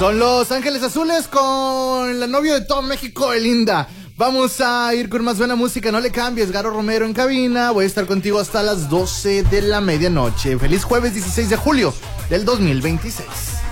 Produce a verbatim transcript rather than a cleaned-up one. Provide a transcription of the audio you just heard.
Son Los Ángeles Azules con la novia de todo México, Belinda. Vamos a ir con más buena música, no le cambies. Garo Romero en cabina, voy a estar contigo hasta las doce de la medianoche. Feliz jueves dieciséis de julio del dos mil veintiséis.